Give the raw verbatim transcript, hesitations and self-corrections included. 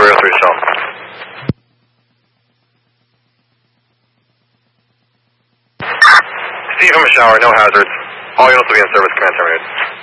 three oh three Shell. Steve from a shower, no hazards. All units will be in service, command terminated.